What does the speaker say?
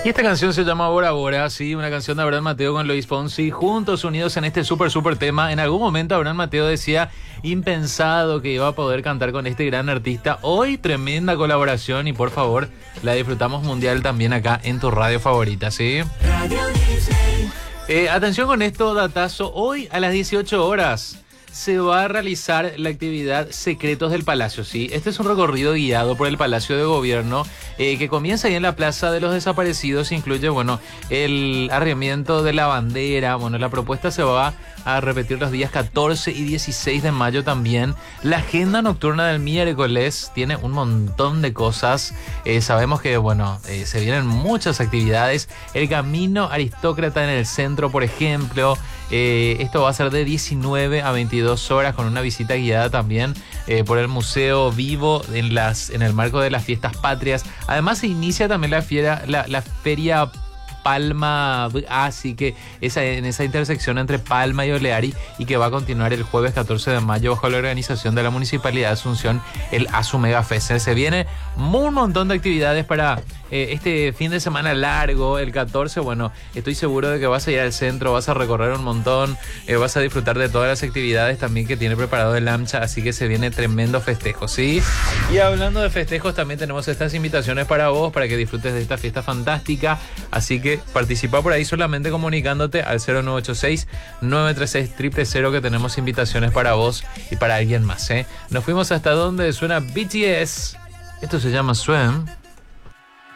Y esta canción se llama Bora Bora, sí, una canción de Abraham Mateo con Luis Fonsi, juntos unidos en este súper tema. En algún momento Abraham Mateo decía, impensado que iba a poder cantar con este gran artista. Hoy tremenda colaboración y por favor, la disfrutamos mundial también acá en tu radio favorita, ¿sí? Atención con esto, datazo, hoy a las 18 horas se va a realizar la actividad Secretos del Palacio, ¿sí? Este es un recorrido guiado por el Palacio de Gobierno que comienza ahí en la Plaza de los Desaparecidos. Incluye, bueno, el arriamiento de la bandera. Bueno, la propuesta se va a repetir los días 14 y 16 de mayo también. La agenda nocturna del miércoles tiene un montón de cosas. Sabemos que, bueno, se vienen muchas actividades. El Camino Aristócrata en el centro, por ejemplo. Esto va a ser de 19 a 22 horas con una visita guiada también por el Museo Vivo en el marco de las Fiestas Patrias. Además se inicia también la Feria Palma, así que en esa intersección entre Palma y Oleari, y que va a continuar el jueves 14 de mayo bajo la organización de la Municipalidad de Asunción, el ASU Mega Fest. Se viene un montón de actividades para este fin de semana largo, el 14. Bueno, estoy seguro de que vas a ir al centro, vas a recorrer un montón, vas a disfrutar de todas las actividades también que tiene preparado el AMCHA, así que se viene tremendo festejo, ¿sí? Y hablando de festejos, también tenemos estas invitaciones para vos, para que disfrutes de esta fiesta fantástica, así que participa por ahí solamente comunicándote al 0986-936-000, que tenemos invitaciones para vos y para alguien más, ¿eh? Nos fuimos hasta donde suena BTS. Esto se llama Swim.